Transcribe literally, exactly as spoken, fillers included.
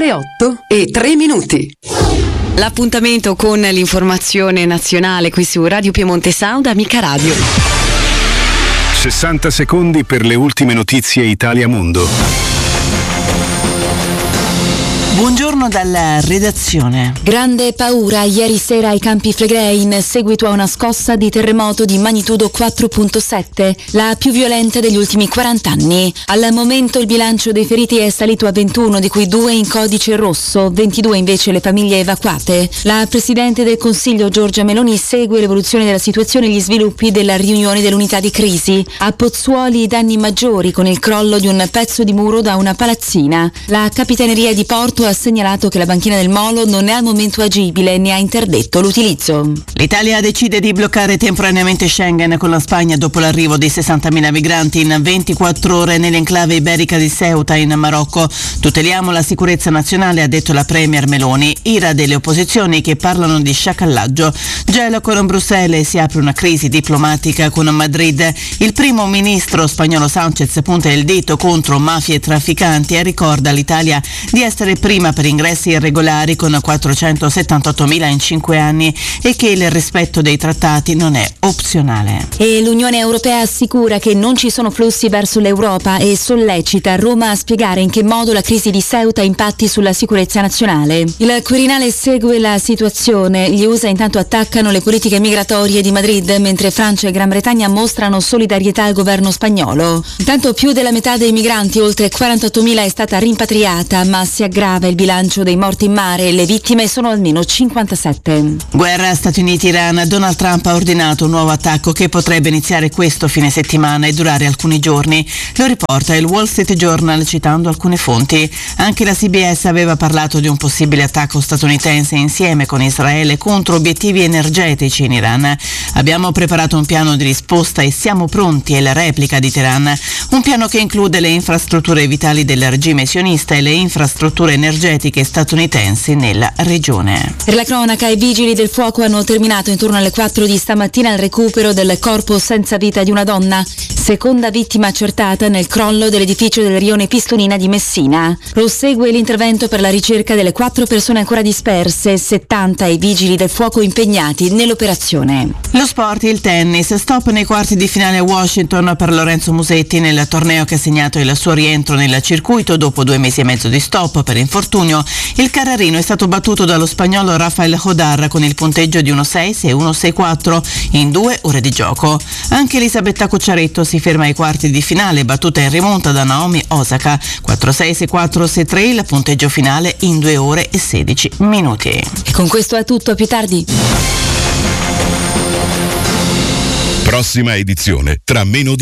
le otto e tre minuti. L'appuntamento con l'informazione nazionale qui su Radio Piemonte Sound, Amica Radio. sessanta secondi per le ultime notizie Italia-Mondo. Buongiorno dalla redazione. Grande paura ieri sera ai Campi Flegrei in seguito a una scossa di terremoto di magnitudo quattro virgola sette, la più violenta degli ultimi quaranta anni. Al momento il bilancio dei feriti è salito a ventuno, di cui due in codice rosso, ventidue invece le famiglie evacuate. La Presidente del Consiglio Giorgia Meloni segue l'evoluzione della situazione e gli sviluppi della riunione dell'unità di crisi. A Pozzuoli i danni maggiori con il crollo di un pezzo di muro da una palazzina. La Capitaneria di Porto ha segnalato che la banchina del Molo non è al momento agibile e ne ha interdetto l'utilizzo. L'Italia decide di bloccare temporaneamente Schengen con la Spagna dopo l'arrivo di sessantamila migranti in ventiquattro ore nell'enclave iberica di Ceuta in Marocco. Tuteliamo la sicurezza nazionale, ha detto la Premier Meloni. Ira delle opposizioni che parlano di sciacallaggio. Gelo con Bruxelles, si apre una crisi diplomatica con Madrid. Il primo ministro spagnolo Sánchez punta il dito contro mafie e trafficanti e ricorda l'Italia di essere prima per ingressi irregolari con quattrocentosettantottomila in cinque anni e che il rispetto dei trattati non è opzionale. E l'Unione Europea assicura che non ci sono flussi verso l'Europa e sollecita Roma a spiegare in che modo la crisi di Ceuta impatti sulla sicurezza nazionale. Il Quirinale segue la situazione. Gli U S A intanto attaccano le politiche migratorie di Madrid, mentre Francia e Gran Bretagna mostrano solidarietà al governo spagnolo. Intanto più della metà dei migranti, oltre quarantottomila, è stata rimpatriata, ma si aggrava il bilancio dei morti in mare e le vittime sono almeno cinquantasette. Guerra Stati Uniti-Iran. Donald Trump ha ordinato un nuovo attacco che potrebbe iniziare questo fine settimana e durare alcuni giorni. Lo riporta il Wall Street Journal citando alcune fonti. Anche la C B S aveva parlato di un possibile attacco statunitense insieme con Israele contro obiettivi energetici in Iran. Abbiamo preparato un piano di risposta e siamo pronti, è la replica di Teheran. Un piano che include le infrastrutture vitali del regime sionista e le infrastrutture energetiche statunitensi nella regione. Per la cronaca, i vigili del fuoco hanno terminato intorno alle quattro di stamattina il recupero del corpo senza vita di una donna, seconda vittima accertata nel crollo dell'edificio del rione Pistonina di Messina. Prosegue l'intervento per la ricerca delle quattro persone ancora disperse, settanta i vigili del fuoco impegnati nell'operazione. Lo sport, il tennis, stop nei quarti di finale a Washington per Lorenzo Musetti nel torneo che ha segnato il suo rientro nel circuito dopo due mesi e mezzo di stop per infortunio. Il Carrarino è stato battuto dallo spagnolo Rafael Hodar con il punteggio di uno sei sei uno sei quattro in due ore di gioco. Anche Elisabetta Cocciaretto si ferma ai quarti di finale, battuta in rimonta da Naomi Osaka quattro sei sei quattro sei tre, il punteggio finale in due ore e sedici minuti. E con questo è tutto, a più tardi. Prossima edizione tra meno di